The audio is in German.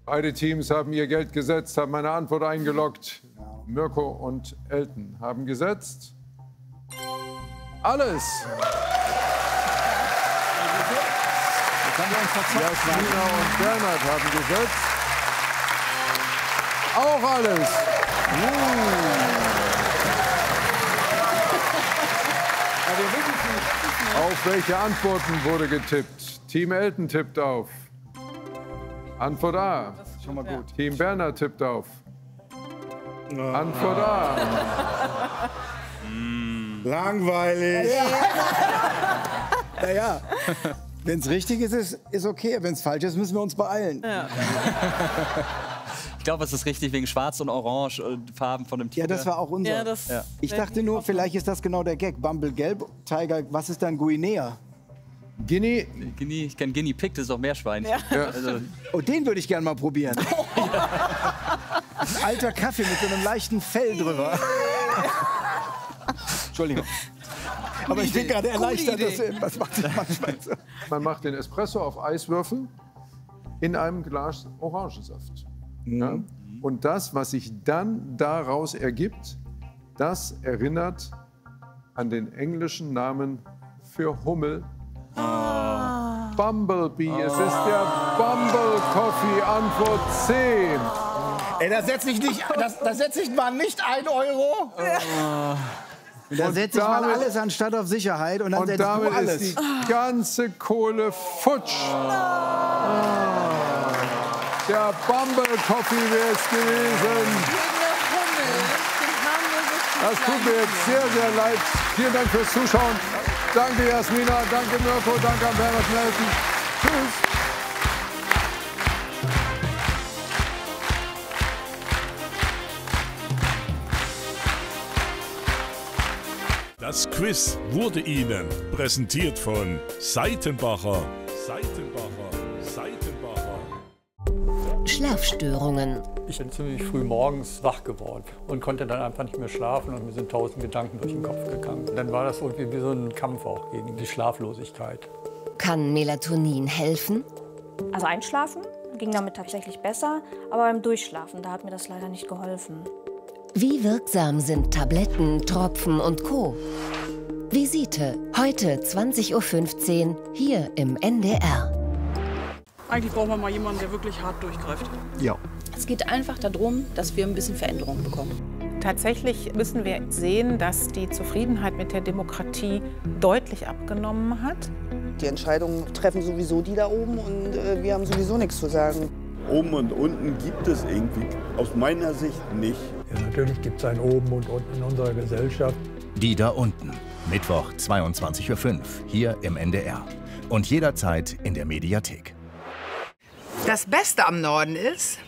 Beide Teams haben ihr Geld gesetzt, haben eine Antwort eingeloggt. Mirko und Elton haben gesetzt. Alles. Jasmina und Bernhard haben gesetzt. Auch alles. Auf welche Antworten wurde getippt? Team Elton tippt auf. Antwort A. Schon mal gut. Team Bernhard tippt auf. Antwort A. Langweilig. Naja, wenn es richtig ist, ist okay. Wenn es falsch ist, müssen wir uns beeilen. Ja. Ich glaube, es ist richtig wegen Schwarz und Orange Farben von dem Tiger. Ja, das war auch unser. Ja, das Ich dachte nur, vielleicht ist das genau der Gag. Bumble gelb, Tiger, was ist dann Guinea? Guinea. Ich kenne Guinea Pig, das ist auch Meerschweinchen. Ja. Also, Oh, den würde ich gerne mal probieren. Ein alter Kaffee mit so einem leichten Fell drüber. Entschuldigung. Aber ich bin gerade erleichtert, was macht das manchmal so? Man macht den Espresso auf Eiswürfel in einem Glas Orangensaft. Ja? Und das, was sich dann daraus ergibt, das erinnert an den englischen Namen für Hummel. Bumblebee. Es ist der Bumble Coffee, Antwort 10. Ey, da setze ich mal nicht 1 Euro. Da setze ich mal alles anstatt auf Sicherheit und dann Und setze ich damit alles. ist die ganze Kohle futsch. Der Bumble Coffee wäre es gewesen. Das tut mir jetzt sehr, sehr leid. Vielen Dank fürs Zuschauen. Danke Jasmina, danke Mirko, danke an Bernhard und Elton. Tschüss. Das Quiz wurde Ihnen präsentiert von Seitenbacher. Schlafstörungen. Ich bin ziemlich früh morgens wach geworden und konnte dann einfach nicht mehr schlafen und mir sind 1000 Gedanken durch den Kopf gegangen. Dann war das irgendwie wie so ein Kampf auch gegen die Schlaflosigkeit. Kann Melatonin helfen? Also einschlafen ging damit tatsächlich besser, aber beim Durchschlafen, da hat mir das leider nicht geholfen. Wie wirksam sind Tropfen und Co. Visite heute 20:15 Uhr hier im NDR. Eigentlich brauchen wir mal jemanden, der wirklich hart durchgreift. Ja. Es geht einfach darum, dass wir ein bisschen Veränderung bekommen. Tatsächlich müssen wir sehen, dass die Zufriedenheit mit der Demokratie deutlich abgenommen hat. Die Entscheidungen treffen sowieso die da oben und wir haben sowieso nichts zu sagen. Oben und unten gibt es irgendwie aus meiner Sicht nicht. Ja, natürlich gibt es ein Oben und Unten in unserer Gesellschaft. Die da unten. Mittwoch 22:05 Uhr hier im NDR. Und jederzeit in der Mediathek. Das Beste am Norden ist,